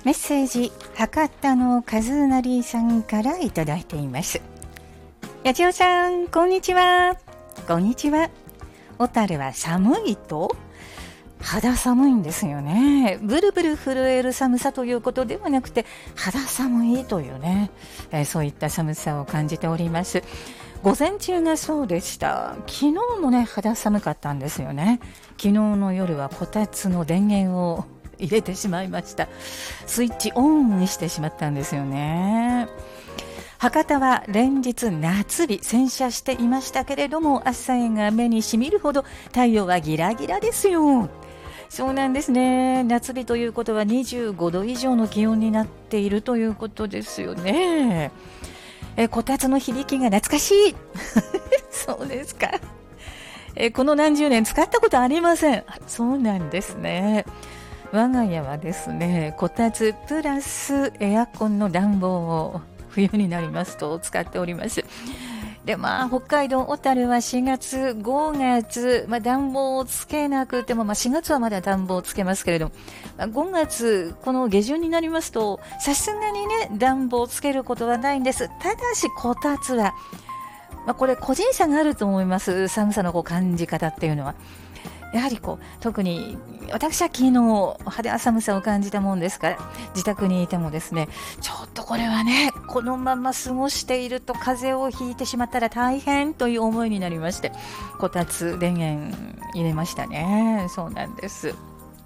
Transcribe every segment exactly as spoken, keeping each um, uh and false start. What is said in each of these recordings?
メッセージ、博多の和成さんからいただいています。やちおさん、こんにちは。こんにちは。小樽は寒いと肌寒いんですよね。ブルブル震える寒さということではなくて、肌寒いというね、えー、そういった寒さを感じております。午前中がそうでした。昨日もね、肌寒かったんですよね。昨日の夜はこたつの電源を入れてしまいました。スイッチオンにしてしまったんですよね。博多は連日夏日洗車していましたけれども、朝日が目にしみるほど太陽はギラギラですよ。そうなんですね。夏日ということはにじゅうごど以上の気温になっているということですよね。えこたつの響きが懐かしいそうですか。えこの何十年使ったことありません。そうなんですね。我が家はですね、こたつプラスエアコンの暖房を冬になりますと使っております。で、まあ、北海道小樽はしがつ、ごがつ、まあ、暖房をつけなくても、まあ、しがつはまだ暖房をつけますけれども、ごがつ、この下旬になりますと、さすがにね、暖房をつけることはないんです。ただし、こたつは、まあ、これ個人差があると思います。寒さのこう感じ方っていうのは。やはりこう特に私は昨日肌寒さを感じたもんですから、自宅にいてもですね、ちょっとこれはね、このまま過ごしていると風邪をひいてしまったら大変という思いになりまして、こたつ電源入れましたね。そうなんです。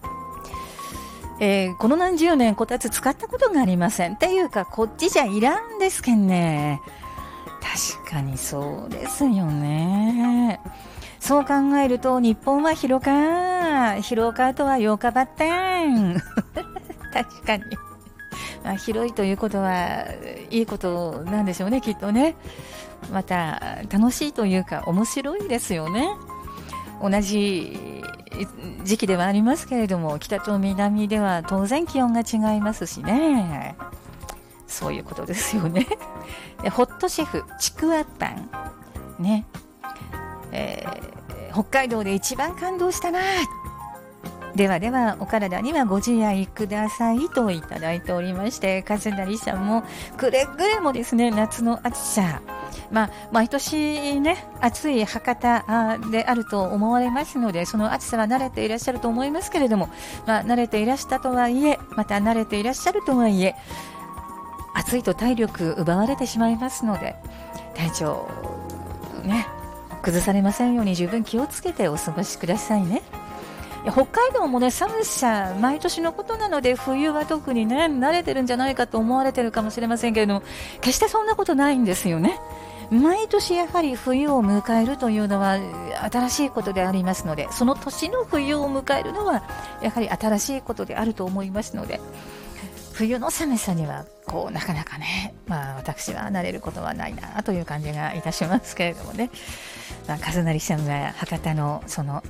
えー、この何十年こたつ使ったことがありません。っていうかこっちじゃいらんですけんね。確かにそうですよね。そう考えると日本は広か広かとはようかばってん確かに、まあ、広いということはいいことなんでしょうね、きっとね。また楽しいというか面白いですよね。同じ時期ではありますけれども、北と南では当然気温が違いますしね。そういうことですよね。でホットシェフちくわパンね、えー、北海道で一番感動したな。ではではお体にはご自愛くださいといただいておりまして、風成さんもくれぐれもですね、夏の暑さ、まあ、毎年ね暑い博多であると思われますので、その暑さは慣れていらっしゃると思いますけれども、まあ、慣れていらしたとはいえ、また慣れていらっしゃるとはいえ、暑いと体力奪われてしまいますので、体調ね崩されませんように十分気をつけてお過ごしくださいね。いや北海道もね、寒さ毎年のことなので、冬は特にね慣れてるんじゃないかと思われてるかもしれませんけれども、決してそんなことないんですよね。毎年やはり冬を迎えるというのは新しいことでありますので、その年の冬を迎えるのはやはり新しいことであると思いますので、冬の寒さにはこうなかなかね、まあ、私は慣れることはないなという感じがいたしますけれどもね、まあ、和成さんが博多のその